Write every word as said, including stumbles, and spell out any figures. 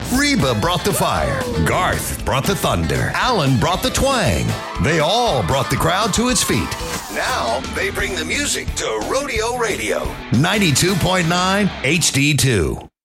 Reba brought the fire. Garth brought the thunder. Alan brought the twang. They all brought the crowd to its feet. Now they bring the music to Rodeo Radio. ninety-two point nine H D two.